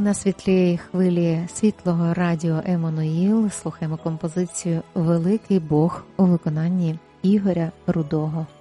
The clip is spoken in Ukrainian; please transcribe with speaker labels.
Speaker 1: на світлій хвилі світлого радіо Еммануїл слухаємо композицію «Великий Бог» у виконанні Ігоря Рудого.